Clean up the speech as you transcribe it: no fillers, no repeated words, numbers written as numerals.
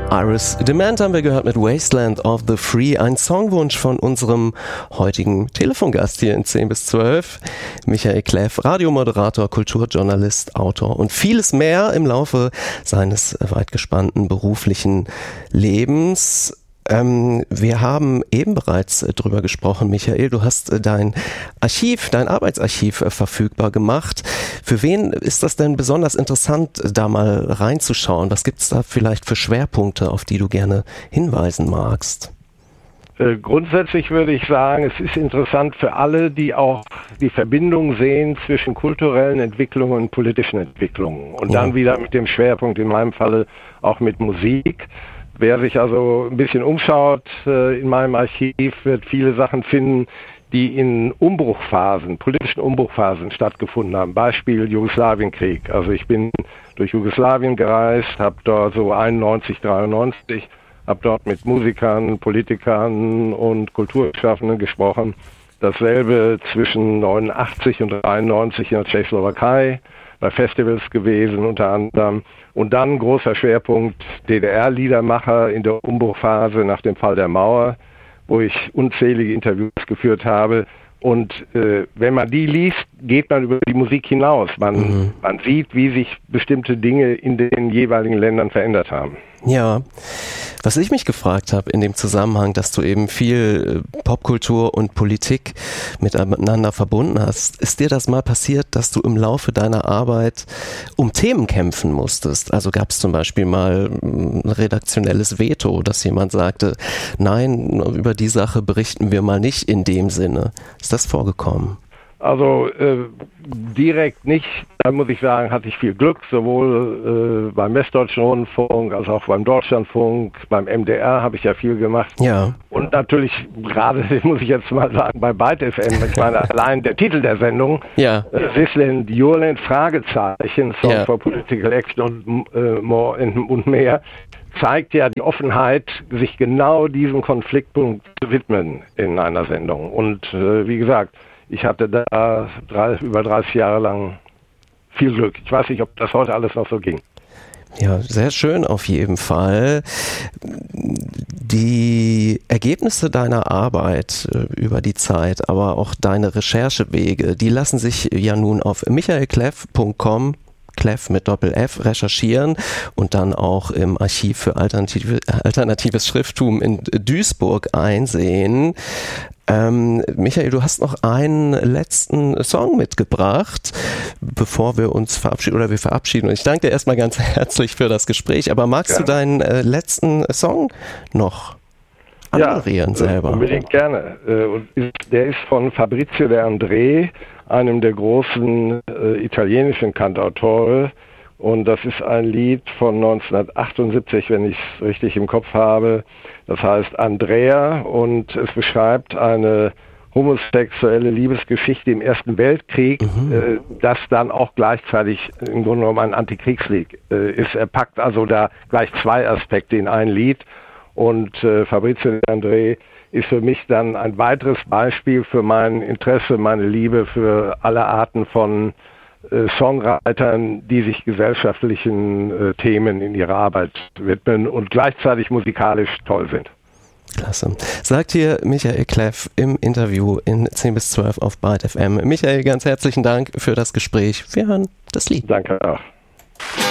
Iris Demand haben wir gehört mit Wasteland of the Free, ein Songwunsch von unserem heutigen Telefongast hier in 10 bis 12, Michael Kläff, Radiomoderator, Kulturjournalist, Autor und vieles mehr im Laufe seines weit gespannten beruflichen Lebens. Wir haben eben bereits drüber gesprochen, Michael, du hast dein Arbeitsarchiv verfügbar gemacht. Für wen ist das denn besonders interessant, da mal reinzuschauen? Was gibt es da vielleicht für Schwerpunkte, auf die du gerne hinweisen magst? Grundsätzlich würde ich sagen, es ist interessant für alle, die auch die Verbindung sehen zwischen kulturellen Entwicklungen und politischen Entwicklungen. Und dann wieder mit dem Schwerpunkt, in meinem Falle auch mit Musik. Wer sich also ein bisschen umschaut in meinem Archiv, wird viele Sachen finden, die in politischen Umbruchphasen stattgefunden haben. Beispiel Jugoslawienkrieg. Also ich bin durch Jugoslawien gereist, habe dort so 91, 93, habe dort mit Musikern, Politikern und Kulturschaffenden gesprochen. Dasselbe zwischen 89 und 93 in der Tschechoslowakei, bei Festivals gewesen unter anderem. Und dann großer Schwerpunkt DDR-Liedermacher in der Umbruchphase nach dem Fall der Mauer, wo ich unzählige Interviews geführt habe. Und wenn man die liest, geht man über die Musik hinaus. Man sieht, wie sich bestimmte Dinge in den jeweiligen Ländern verändert haben. Ja, was ich mich gefragt habe in dem Zusammenhang, dass du eben viel Popkultur und Politik miteinander verbunden hast, ist dir das mal passiert, dass du im Laufe deiner Arbeit um Themen kämpfen musstest? Also gab es zum Beispiel mal ein redaktionelles Veto, dass jemand sagte, nein, über die Sache berichten wir mal nicht in dem Sinne. Ist das vorgekommen? Also direkt nicht, da muss ich sagen, hatte ich viel Glück, sowohl beim Westdeutschen Rundfunk als auch beim Deutschlandfunk, beim MDR habe ich ja viel gemacht. Ja. Und natürlich gerade, muss ich jetzt mal sagen, bei Byte FM, ich meine, allein der Titel der Sendung, Sisland, Jurland, Fragezeichen, Song for Political Action und mehr, zeigt ja die Offenheit, sich genau diesem Konfliktpunkt zu widmen in einer Sendung. Und wie gesagt, ich hatte da über 30 Jahre lang viel Glück. Ich weiß nicht, ob das heute alles noch so ging. Ja, sehr schön auf jeden Fall. Die Ergebnisse deiner Arbeit über die Zeit, aber auch deine Recherchewege, die lassen sich ja nun auf michaelkläff.com Kläff mit Doppel-F recherchieren und dann auch im Archiv für alternatives Schrifttum in Duisburg einsehen. Michael, du hast noch einen letzten Song mitgebracht, bevor wir uns verabschieden, oder wir verabschieden. Und ich danke dir erstmal ganz herzlich für das Gespräch, aber magst du deinen letzten Song noch anmoderieren selber? Unbedingt gerne. Der ist von Fabrizio De André, einem der großen italienischen Cantautore. Und das ist ein Lied von 1978, wenn ich es richtig im Kopf habe. Das heißt Andrea und es beschreibt eine homosexuelle Liebesgeschichte im Ersten Weltkrieg, das dann auch gleichzeitig im Grunde genommen ein Antikriegslied ist. Er packt also da gleich zwei Aspekte in ein Lied. Und Fabrizio De André ist für mich dann ein weiteres Beispiel für mein Interesse, meine Liebe für alle Arten von Songwritern, die sich gesellschaftlichen Themen in ihrer Arbeit widmen und gleichzeitig musikalisch toll sind. Klasse. Sagt hier Michael Kläff im Interview in 10 bis 12 auf Byte FM. Michael, ganz herzlichen Dank für das Gespräch. Wir hören das Lied. Danke auch.